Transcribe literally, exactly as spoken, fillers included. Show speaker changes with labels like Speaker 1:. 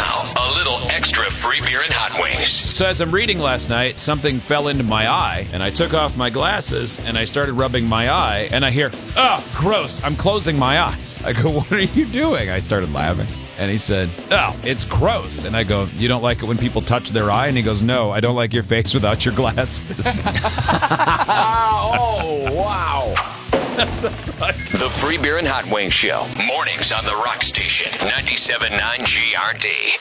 Speaker 1: Now, a little extra free beer and hot wings.
Speaker 2: So as I'm reading last night, something fell into my eye, and I took off my glasses, and I started rubbing my eye, and I hear, oh, gross, I'm closing my eyes. I go, what are you doing? I started laughing. And he said, oh, it's gross. And I go, you don't like it when people touch their eye? And he goes, no, I don't like your face without your glasses.
Speaker 3: Oh, wow.
Speaker 1: The Free Beer and Hot Wings Show. Mornings on the Rock Station. ninety-seven point nine G R D.